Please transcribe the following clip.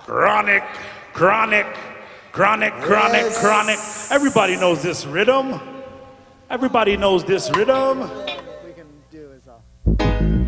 Chronic, chronic, chronic, chronic, chronic. Everybody knows this rhythm. Everybody knows this rhythm.